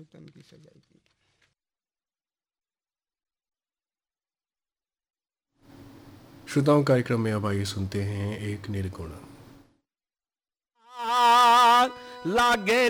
तो तन की सजाई की। श्रोताओं, कार्यक्रम में अब आइए सुनते हैं एक निर्गुण। लागे